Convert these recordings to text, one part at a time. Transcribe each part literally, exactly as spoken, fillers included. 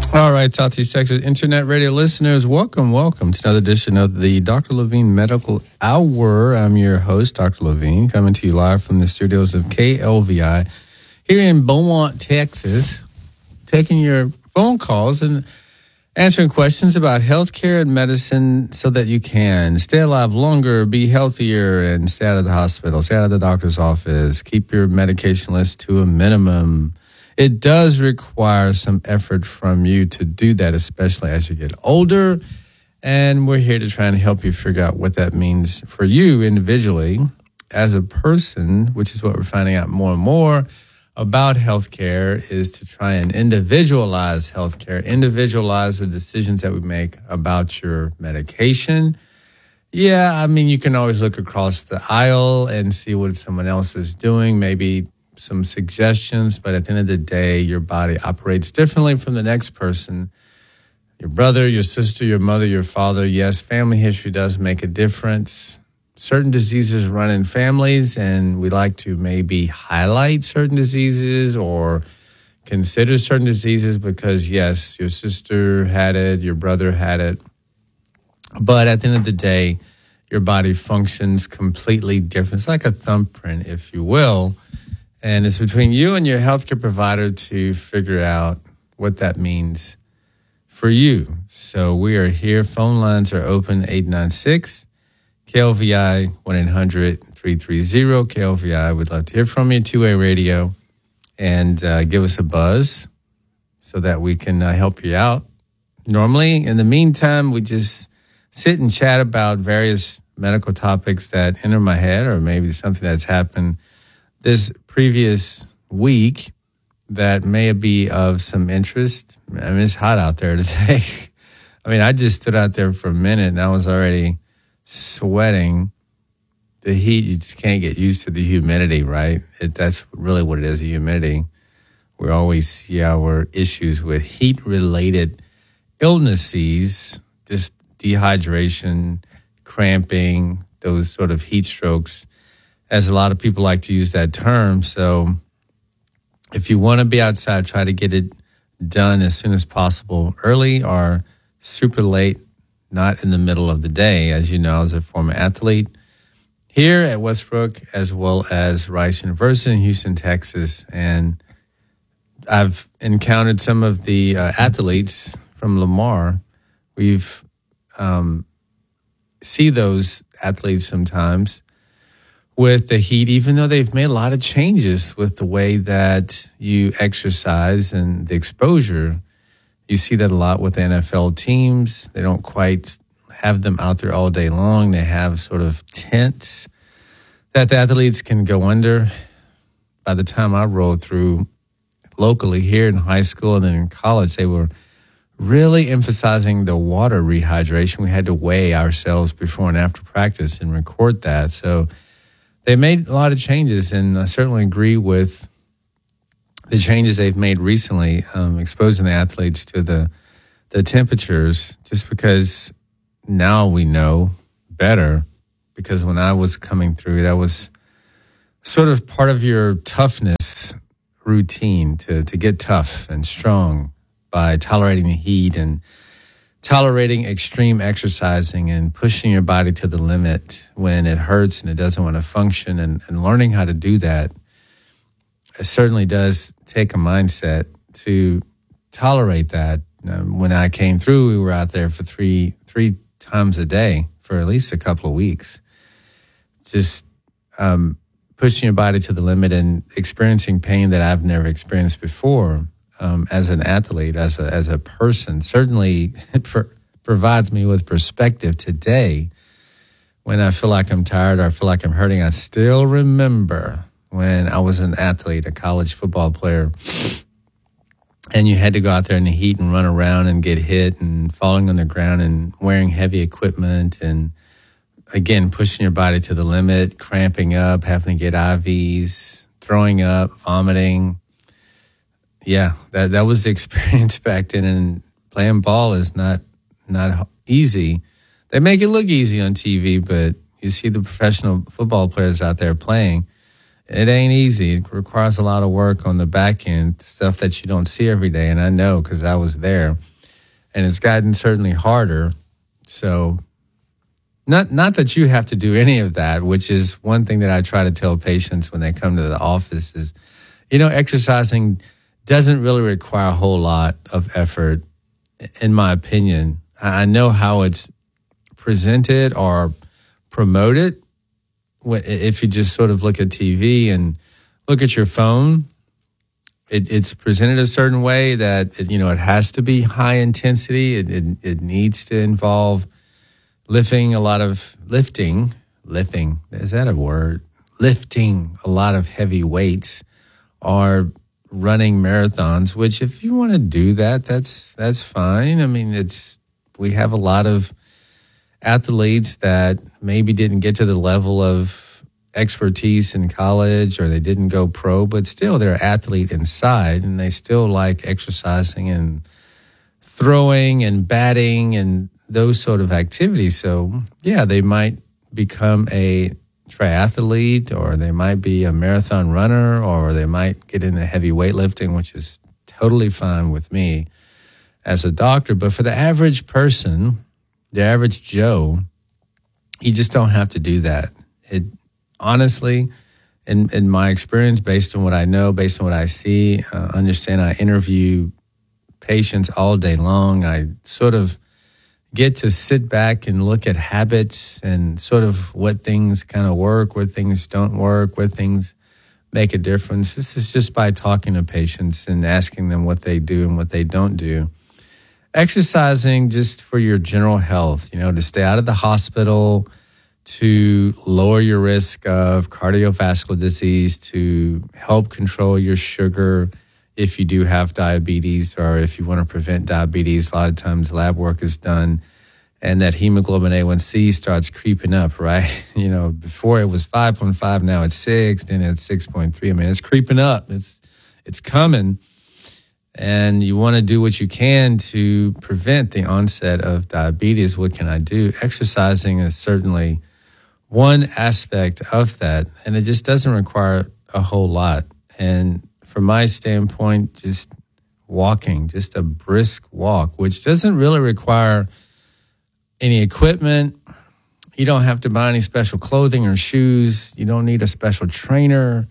All right, Southeast Texas Internet Radio listeners, welcome, welcome to another edition of the Doctor Levine Medical Hour. I'm your host, Doctor Levine, coming to you live from the studios of K L V I here in Beaumont, Texas, taking your phone calls and answering questions about healthcare and medicine so that you can stay alive longer, be healthier, and stay out of the hospital, stay out of the doctor's office, keep your medication list to a minimum. It does require some effort from you to do that, especially as you get older. And we're here to try and help you figure out what that means for you individually as a person, which is what we're finding out more and more about healthcare, is to try and individualize healthcare, individualize the decisions that we make about your medication. Yeah, I mean, you can always look across the aisle and see what someone else is doing, maybe some suggestions, but at the end of the day, your body operates differently from the next person. Your brother, your sister, your mother, your father. Yes, family history does make a difference. Certain diseases run in families, and we like to maybe highlight certain diseases or consider certain diseases because, yes, your sister had it, your brother had it. But at the end of the day, your body functions completely different. It's like a thumbprint, if you will. And it's between you and your healthcare provider to figure out what that means for you. So we are here. Phone lines are open, eight nine six, K L V I, one eight hundred, three three zero, K L V I. We'd love to hear from you, two-way radio, and uh, give us a buzz so that we can uh, help you out. Normally, in the meantime, we just sit and chat about various medical topics that enter my head or maybe something that's happened this previous week that may be of some interest. I mean, it's hot out there today. I mean, I just stood out there for a minute and I was already sweating. The heat, you just can't get used to the humidity, right? It, that's really what it is, the humidity. We always see our issues with heat-related illnesses, just dehydration, cramping, those sort of heat strokes, as a lot of people like to use that term. So if you want to be outside, try to get it done as soon as possible, early or super late, not in the middle of the day. As you know, as a former athlete here at Westbrook, as well as Rice University in Houston, Texas. And I've encountered some of the uh, athletes from Lamar. We've um, see those athletes sometimes with the heat, even though they've made a lot of changes with the way that you exercise and the exposure. You see that a lot with N F L teams. They don't quite have them out there all day long. They have sort of tents that the athletes can go under. By the time I rolled through locally here in high school and then in college, they were really emphasizing the water rehydration. We had to weigh ourselves before and after practice and record that. So they made a lot of changes, and I certainly agree with the changes they've made recently, um, exposing the athletes to the the temperatures, just because now we know better. Because when I was coming through, that was sort of part of your toughness routine, to, to get tough and strong by tolerating the heat and tolerating extreme exercising and pushing your body to the limit when it hurts and it doesn't want to function, and, and learning how to do that. It certainly does take a mindset to tolerate that. Um, when I came through, we were out there for three three times a day for at least a couple of weeks. Just um, pushing your body to the limit and experiencing pain that I've never experienced before. Um, as an athlete, as a as a person, certainly it pro- provides me with perspective today. When I feel like I'm tired or I feel like I'm hurting, I still remember when I was an athlete, a college football player, and you had to go out there in the heat and run around and get hit and falling on the ground and wearing heavy equipment and, again, pushing your body to the limit, cramping up, having to get I Vs, throwing up, vomiting. Yeah, that that was the experience back then, and playing ball is not not easy. They make it look easy on T V, but you see the professional football players out there playing. it ain't easy. It requires a lot of work on the back end, stuff that you don't see every day. And I know because I was there, and it's gotten certainly harder. So not not that you have to do any of that, which is one thing that I try to tell patients when they come to the office is, you know, exercising doesn't really require a whole lot of effort, in my opinion. I know how it's presented or promoted. If you just sort of look at T V and look at your phone, it, it's presented a certain way that, it, you know, it has to be high intensity. It, it, it needs to involve lifting a lot of lifting, lifting, is that a word? Lifting a lot of heavy weights or running marathons, which if you want to do that, that's, that's fine. I mean, it's, we have a lot of athletes that maybe didn't get to the level of expertise in college or they didn't go pro, but still they're an athlete inside and they still like exercising and throwing and batting and those sort of activities. So yeah, they might become a triathlete or they might be a marathon runner or they might get into heavy weightlifting, which is totally fine with me as a doctor. But for the average person, the average Joe, you just don't have to do that. It honestly, in in my experience, based on what I know, based on what I see, uh, understand, I interview patients all day long. I sort of get to sit back and look at habits and sort of what things kind of work, what things don't work, what things make a difference. This is just by talking to patients and asking them what they do and what they don't do. Exercising just for your general health, you know, to stay out of the hospital, to lower your risk of cardiovascular disease, to help control your sugar if you do have diabetes or if you want to prevent diabetes. A lot of times lab work is done and that hemoglobin A one C starts creeping up, right? You know, before it was five point five, now it's six, then it's six point three. I mean, it's creeping up. It's it's coming. And you want to do what you can to prevent the onset of diabetes. What can I do? Exercising is certainly one aspect of that, and it just doesn't require a whole lot. And from my standpoint, just walking, just a brisk walk, which doesn't really require any equipment. You don't have to buy any special clothing or shoes. You don't need a special trainer.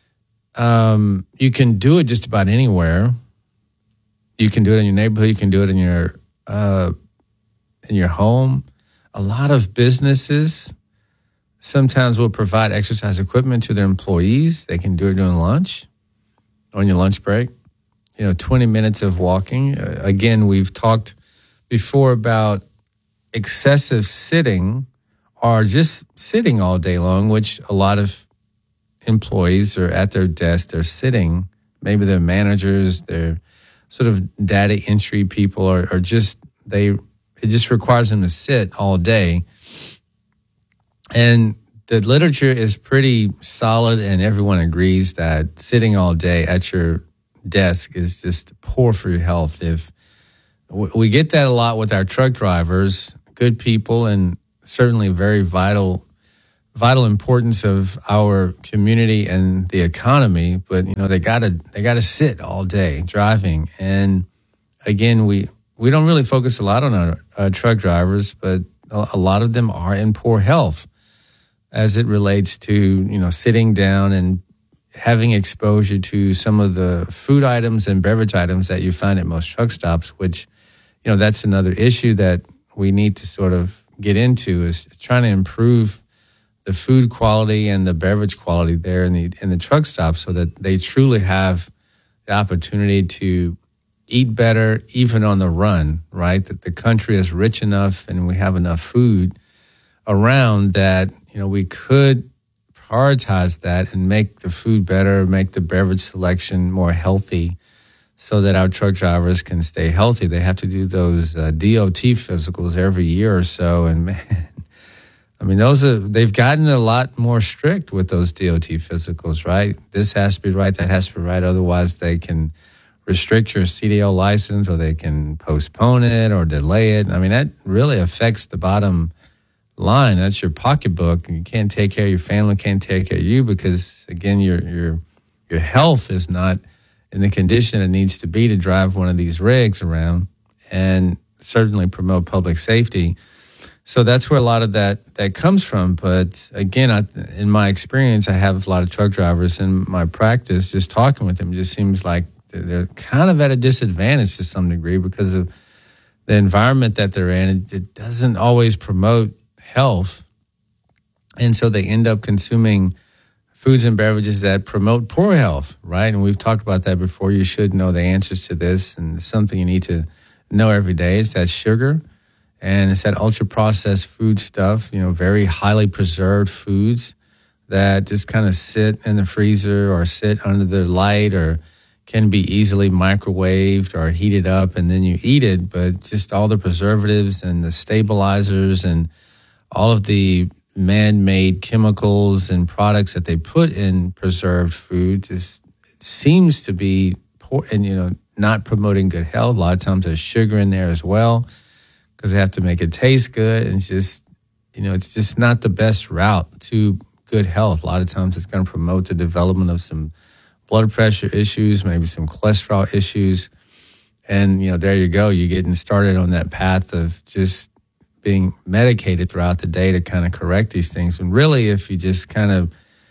Um, you can do it just about anywhere. You can do it in your neighborhood. You can do it in your uh, in your home. A lot of businesses sometimes will provide exercise equipment to their employees. They can do it during lunch, on your lunch break. You know, twenty minutes of walking. Uh, again, we've talked before about excessive sitting or just sitting all day long, which a lot of employees are at their desk. They're sitting. Maybe they're managers. They're sort of data entry people or, or just they it just requires them to sit all day. And the literature is pretty solid and everyone agrees that sitting all day at your desk is just poor for your health. If we get that a lot with our truck drivers, good people and certainly very vital vital importance of our community and the economy, but you know they gotta they gotta sit all day driving. And again, we we don't really focus a lot on our, our truck drivers, but a, a lot of them are in poor health as it relates to you know sitting down and having exposure to some of the food items and beverage items that you find at most truck stops. Which you know that's another issue that we need to sort of get into is trying to improve the food quality and the beverage quality there in the in the truck stop so that they truly have the opportunity to eat better even on the run, right? That the country is rich enough and we have enough food around that, you know, we could prioritize that and make the food better, make the beverage selection more healthy so that our truck drivers can stay healthy. They have to do those uh, D O T physicals every year or so, and man, I mean, those are, they've gotten a lot more strict with those D O T physicals, right? This has to be right, that has to be right. Otherwise, they can restrict your C D L license or they can postpone it or delay it. I mean, that really affects the bottom line. That's your pocketbook, and you can't take care of your family, can't take care of you because, again, your your your health is not in the condition it needs to be to drive one of these rigs around and certainly promote public safety. So that's where a lot of that, that comes from. But again, I, in my experience, I have a lot of truck drivers in my practice. Just talking with them, it just seems like they're kind of at a disadvantage to some degree because of the environment that they're in. It, it doesn't always promote health. And so they end up consuming foods and beverages that promote poor health, right? And we've talked about that before. You should know the answers to this, and it's something you need to know every day. It's that sugar, and it's that ultra-processed food stuff, you know, very highly preserved foods that just kind of sit in the freezer or sit under the light or can be easily microwaved or heated up, and then you eat it. But just all the preservatives and the stabilizers and all of the man-made chemicals and products that they put in preserved food just seems to be poor and, you know, not promoting good health. A lot of times there's sugar in there as well because they have to make it taste good. And it's just, you know, it's just not the best route to good health. A lot of times it's going to promote the development of some blood pressure issues, maybe some cholesterol issues. And, you know, there you go. You're getting started on that path of just being medicated throughout the day to kind of correct these things. And really, if you just kind of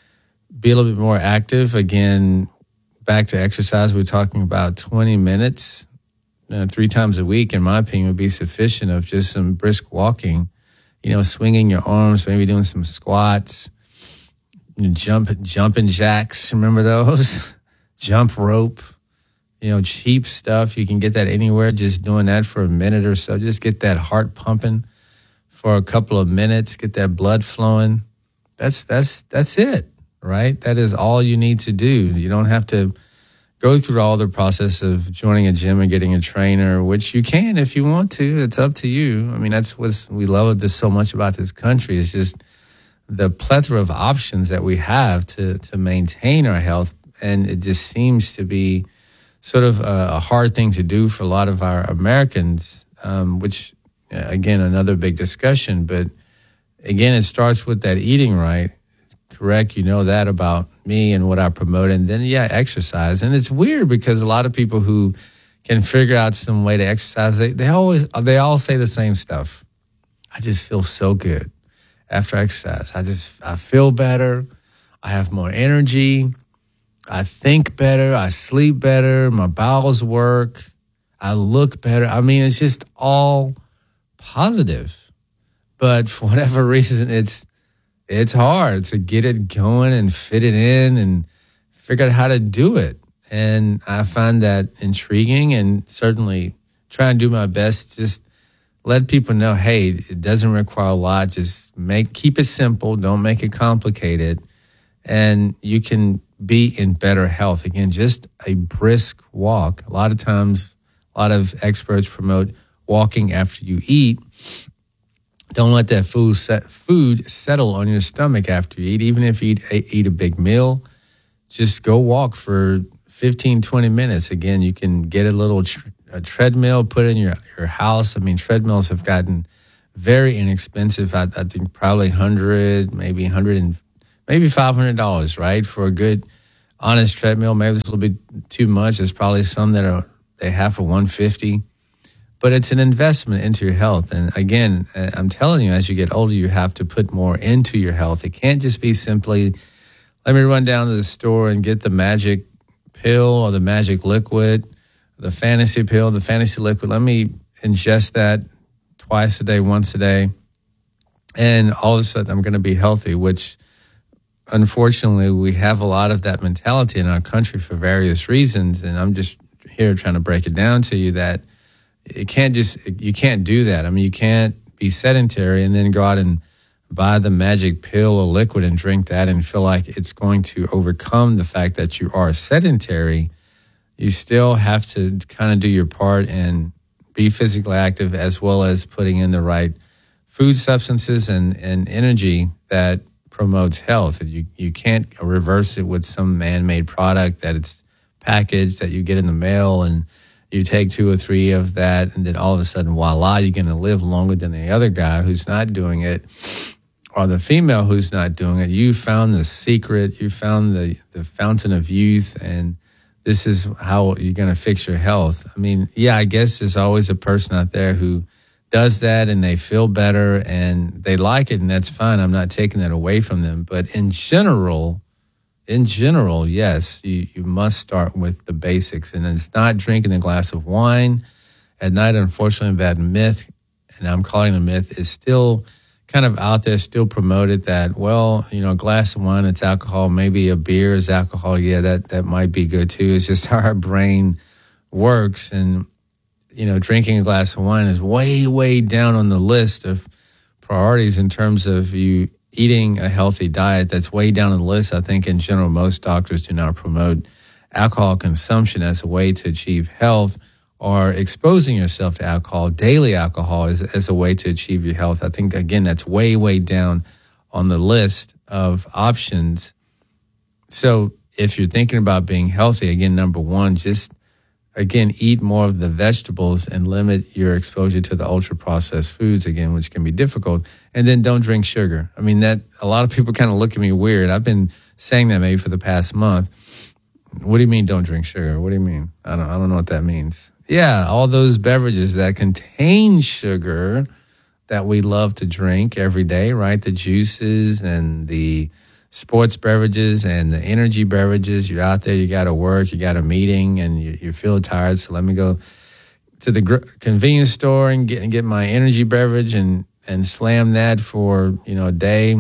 be a little bit more active, again, back to exercise, we're talking about twenty minutes, you know, three times a week, in my opinion, would be sufficient of just some brisk walking, you know, swinging your arms, maybe doing some squats, you know, jump, jumping jacks. Remember those? Jump rope, you know, cheap stuff. You can get that anywhere. Just doing that for a minute or so. Just get that heart pumping for a couple of minutes, get that blood flowing. That's that's that's it, right? That is all you need to do. You don't have to go through all the process of joining a gym and getting a trainer, which you can if you want to. It's up to you. I mean, that's what we love this so much about this country. It's just the plethora of options that we have to to maintain our health, and it just seems to be sort of a, a hard thing to do for a lot of our Americans, um, which, again, another big discussion. But again, it starts with that eating right. Correct. You know that about me and what I promote. And then, yeah, exercise. And it's weird because a lot of people who can figure out some way to exercise, they, they always, they all say the same stuff. I just feel so good after exercise. I just, I feel better. I have more energy. I think better. I sleep better. My bowels work. I look better. I mean, it's just all positive. But for whatever reason, it's it's hard to get it going and fit it in and figure out how to do it. And I find that intriguing, and certainly try and do my best. Just let people know, hey, it doesn't require a lot. Just make keep it simple. Don't make it complicated. And you can be in better health. Again, just a brisk walk. A lot of times, a lot of experts promote walking after you eat. Don't let that food set, food settle on your stomach after you eat. Even if you eat, eat a big meal, just go walk for fifteen, twenty minutes. Again, you can get a little tr- a treadmill, put it in your, your house. I mean, treadmills have gotten very inexpensive. I, I think probably one hundred, maybe one hundred and maybe five hundred dollars, right? For a good, honest treadmill. Maybe it's a little bit too much. There's probably some that are they have for one hundred fifty dollars. But it's an investment into your health. And again, I'm telling you, as you get older, you have to put more into your health. It can't just be simply, let me run down to the store and get the magic pill or the magic liquid, the fantasy pill, the fantasy liquid. Let me ingest that twice a day, once a day. And all of a sudden, I'm going to be healthy, which unfortunately, we have a lot of that mentality in our country for various reasons. And I'm just here trying to break it down to you that it can't just, you can't do that. I mean, you can't be sedentary and then go out and buy the magic pill or liquid and drink that and feel like it's going to overcome the fact that you are sedentary. You still have to kind of do your part and be physically active, as well as putting in the right food substances and, and energy that promotes health. You you can't reverse it with some man-made product that it's packaged that you get in the mail and you take two or three of that, and then all of a sudden, voila, you're going to live longer than the other guy who's not doing it, or the female who's not doing it. You found the secret. You found the, the fountain of youth, and this is how you're going to fix your health. I mean, yeah, I guess there's always a person out there who does that and they feel better and they like it, and that's fine. I'm not taking that away from them. But in general, in general, yes, you, you must start with the basics. And it's not drinking a glass of wine at night. Unfortunately, that myth, and I'm calling it a myth, is still kind of out there, still promoted that, well, you know, a glass of wine, it's alcohol. Maybe a beer is alcohol. Yeah, that, that might be good too. It's just how our brain works. And, you know, drinking a glass of wine is way, way down on the list of priorities in terms of you eating a healthy diet. That's way down on the list. I think in general, most doctors do not promote alcohol consumption as a way to achieve health, or exposing yourself to alcohol, daily alcohol, as, as a way to achieve your health. I think, again, that's way, way down on the list of options. So if you're thinking about being healthy, again, number one, just, again, eat more of the vegetables and limit your exposure to the ultra-processed foods, again, which can be difficult. And then don't drink sugar. I mean, that a lot of people kind of look at me weird. I've been saying that maybe for the past month. What do you mean don't drink sugar? What do you mean? I don't, I don't know what that means. Yeah, all those beverages that contain sugar that we love to drink every day, right? The juices and the sports beverages and the energy beverages. You're out there, you got to work, you got a meeting, and you, you feel tired. So let me go to the gr- convenience store and get, and get my energy beverage and, and slam that for, you know, a day.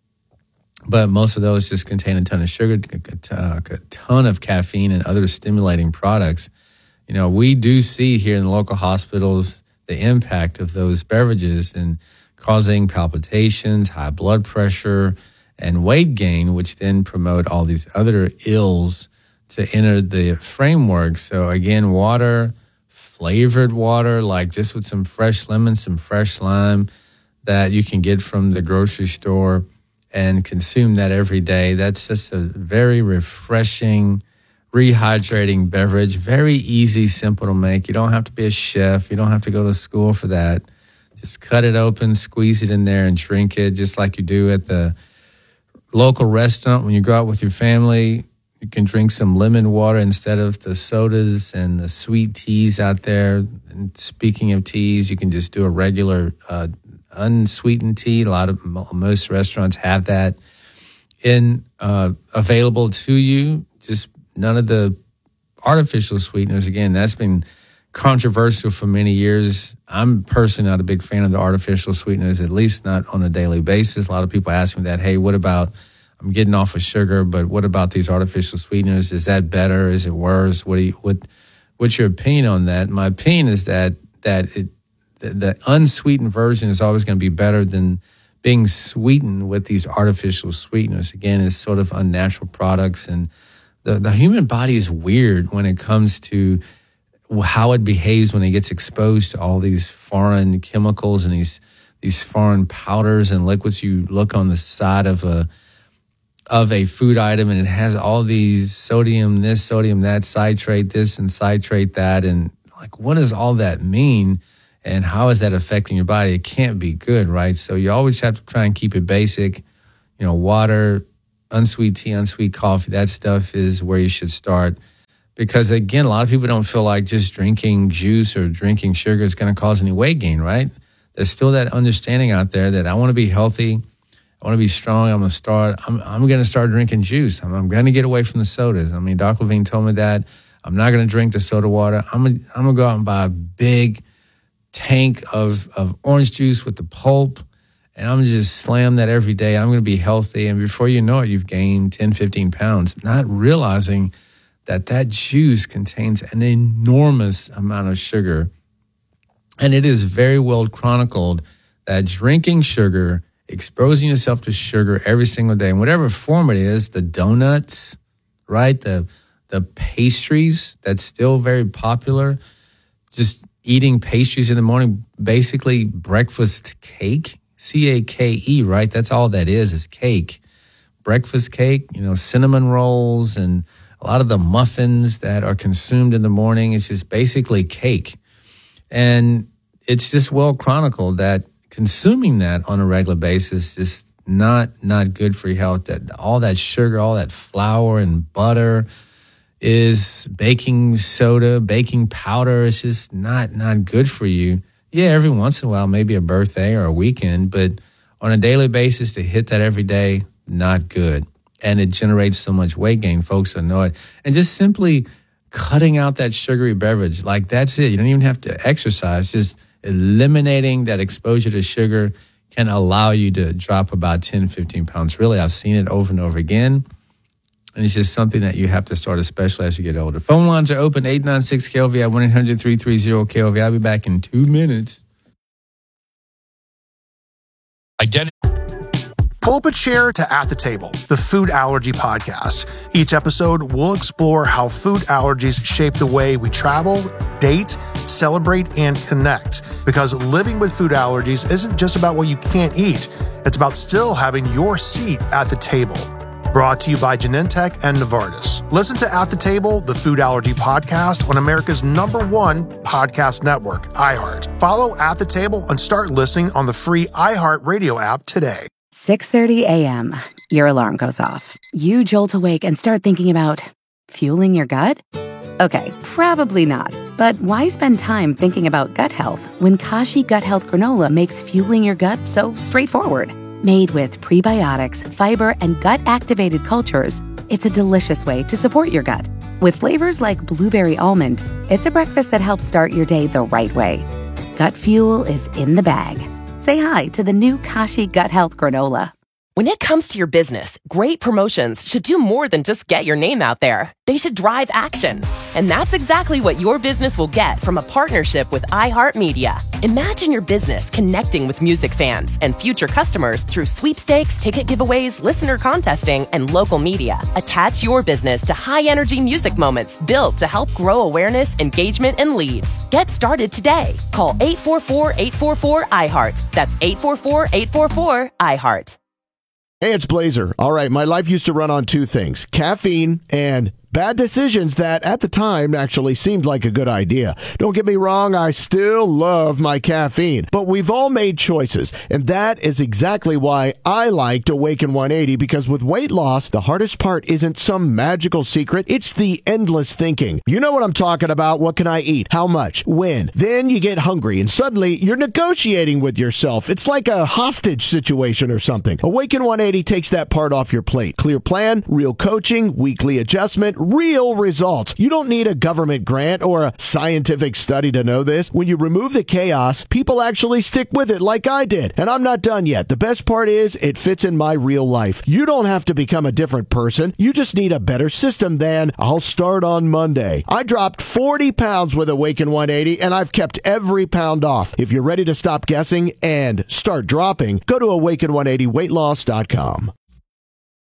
But most of those just contain a ton of sugar, a ton of caffeine and other stimulating products. You know, we do see here in the local hospitals the impact of those beverages and causing palpitations, high blood pressure, and weight gain, which then promote all these other ills to enter the framework. So again, water, flavored water, like just with some fresh lemon, some fresh lime that you can get from the grocery store and consume that every day. That's just a very refreshing, rehydrating beverage. Very easy, simple to make. You don't have to be a chef. You don't have to go to school for that. Just cut it open, squeeze it in there, and drink it just like you do at the local restaurant. When you go out with your family, you can drink some lemon water instead of the sodas and the sweet teas out there. And speaking of teas, you can just do a regular uh, unsweetened tea. A lot of most restaurants have that in uh, available to you. Just none of the artificial sweeteners. Again, that's been controversial for many years. I'm personally not a big fan of the artificial sweeteners, at least not on a daily basis. A lot of people ask me that, hey, what about, I'm getting off of sugar, but what about these artificial sweeteners? Is that better? Is it worse? What do you, what, what's your opinion on that? My opinion is that, that it, the, the unsweetened version is always going to be better than being sweetened with these artificial sweeteners. Again, it's sort of unnatural products, and The, the human body is weird when it comes to how it behaves when it gets exposed to all these foreign chemicals and these these foreign powders and liquids. You look on the side of a of a food item and it has all these sodium this, sodium that, citrate this and citrate that. And like, what does all that mean? And how is that affecting your body? It can't be good, right? So you always have to try and keep it basic. You know, water, unsweet tea, unsweet coffee, that stuff is where you should start. Because, again, a lot of people don't feel like just drinking juice or drinking sugar is going to cause any weight gain, right? There's still that understanding out there that I want to be healthy, I want to be strong, I'm going to start, I'm, I'm going to start drinking juice. I'm, I'm going to get away from the sodas. I mean, Doctor Levine told me that. I'm not going to drink the soda water. I'm going I'm to go out and buy a big tank of, of orange juice with the pulp, and I'm going to just slam that every day. I'm going to be healthy. And before you know it, you've gained ten, fifteen pounds, not realizing that that juice contains an enormous amount of sugar. And it is very well chronicled that drinking sugar, exposing yourself to sugar every single day, in whatever form it is, the donuts, right? The, the pastries, that's still very popular. Just eating pastries in the morning, basically breakfast cake. C A K E, right? That's all that is, is cake. Breakfast cake, you know, cinnamon rolls and a a lot of the muffins that are consumed in the morning, it's just basically cake. And it's just well chronicled that consuming that on a regular basis is not not good for your health. That all that sugar, all that flour and butter is baking soda, baking powder. It's just not not good for you. Yeah, every once in a while, maybe a birthday or a weekend, but on a daily basis to hit that every day, not good. And it generates so much weight gain. Folks don't know it. And just simply cutting out that sugary beverage, like that's it. You don't even have to exercise. Just eliminating that exposure to sugar can allow you to drop about ten, fifteen pounds. Really, I've seen it over and over again. And it's just something that you have to start, especially as you get older. Phone lines are open, eight nine six K L V I, one eight hundred, three three zero, K L V I. I'll be back in two minutes. Identity. Pull up a chair to At the Table, the food allergy podcast. Each episode, we'll explore how food allergies shape the way we travel, date, celebrate, and connect. Because living with food allergies isn't just about what you can't eat. It's about still having your seat at the table. Brought to you by Genentech and Novartis. Listen to At the Table, the food allergy podcast on America's number one podcast network, iHeart. Follow At the Table and start listening on the free iHeart Radio app today. six thirty a.m. Your alarm goes off. You jolt awake and start thinking about fueling your gut? Okay, probably not. But why spend time thinking about gut health when Kashi Gut Health Granola makes fueling your gut so straightforward? Made with prebiotics, fiber, and gut-activated cultures, it's a delicious way to support your gut. With flavors like blueberry almond, it's a breakfast that helps start your day the right way. Gut fuel is in the bag. Say hi to the new Kashi Gut Health Granola. When it comes to your business, great promotions should do more than just get your name out there. They should drive action. And that's exactly what your business will get from a partnership with iHeartMedia. Imagine your business connecting with music fans and future customers through sweepstakes, ticket giveaways, listener contesting, and local media. Attach your business to high-energy music moments built to help grow awareness, engagement, and leads. Get started today. Call eight four four, eight four four, I heart. That's eight four four, eight four four, I heart. Hey, it's Blazer. All right, my life used to run on two things, caffeine and bad decisions that at the time actually seemed like a good idea. Don't get me wrong, I still love my caffeine, but we've all made choices, and that is exactly why I liked Awaken one eighty, because with weight loss, the hardest part isn't some magical secret, it's the endless thinking. You know what I'm talking about. What can I eat? How much? When? Then you get hungry, and suddenly you're negotiating with yourself. It's like a hostage situation or something. Awaken one eighty takes that part off your plate. Clear plan, real coaching, weekly adjustment, real results. You don't need a government grant or a scientific study to know this. When you remove the chaos, people actually stick with it like I did. And I'm not done yet. The best part is it fits in my real life. You don't have to become a different person. You just need a better system than I'll start on Monday. I dropped forty pounds with Awaken one eighty and I've kept every pound off. If you're ready to stop guessing and start dropping, go to awaken one eighty weight loss dot com.